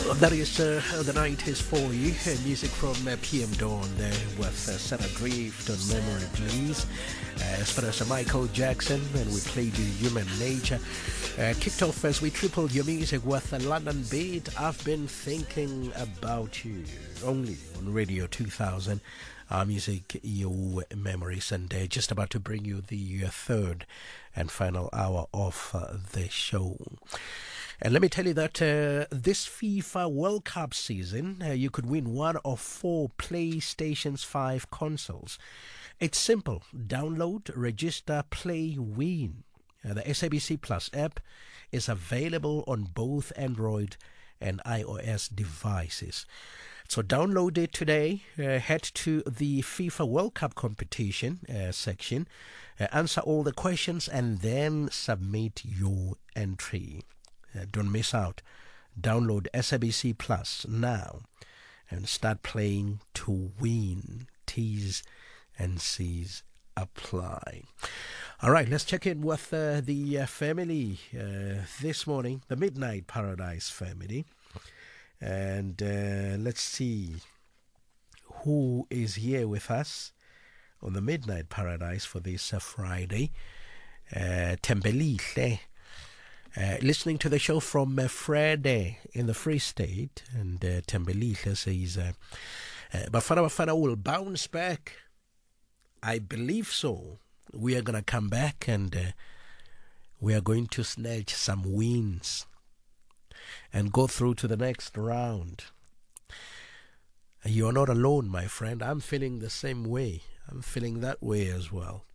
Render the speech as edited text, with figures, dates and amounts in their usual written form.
That is the night is for you. Music from PM Dawn there with Sarah Drift on Memory Blues. As far as Michael Jackson, and we played Human Nature. Kicked off as we tripled your music with a London Beat. I've been thinking about you only on Radio 2000. Our music, your memories, and just about to bring you the third and final hour of the show. And let me tell you that this FIFA World Cup season, you could win one of 4 PlayStation 5 consoles. It's simple. Download, register, play, win. The SABC Plus app is available on both Android and iOS devices. So download it today, head to the FIFA World Cup competition section, answer all the questions, and then submit your entry. Don't miss out. Download SABC Plus now and start playing to win. T's and C's apply. All right, let's check in with the family this morning, the Midnight Paradise family. And let's see who is here with us on the Midnight Paradise for this Friday. Tembelihle. Listening to the show from Friday in the Free State, and Tembelihle says, Bafana will bounce back. I believe so. We are going to come back and we are going to snatch some wins and go through to the next round. You are not alone, my friend. I'm feeling the same way. I'm feeling that way as well.